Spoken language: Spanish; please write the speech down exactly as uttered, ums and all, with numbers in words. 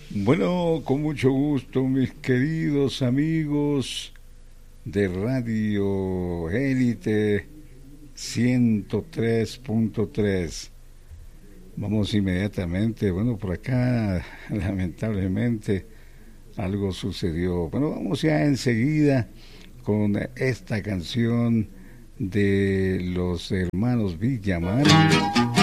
Bueno, con mucho gusto, mis queridos amigos de Radio Élite ciento tres punto tres. Vamos inmediatamente, bueno, por acá lamentablemente algo sucedió. Bueno, vamos ya enseguida con esta canción de los hermanos Villamar.